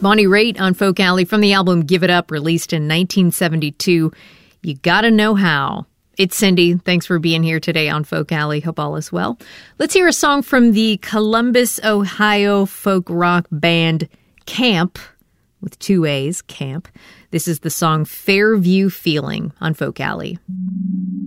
Bonnie Raitt on Folk Alley from the album Give It Up, released in 1972. You Gotta Know How. It's Cindy. Thanks for being here today on Folk Alley. Hope all is well. Let's hear a song from the Columbus, Ohio folk rock band Camp, with two A's, Camp. This is the song Fairview Feeling on Folk Alley.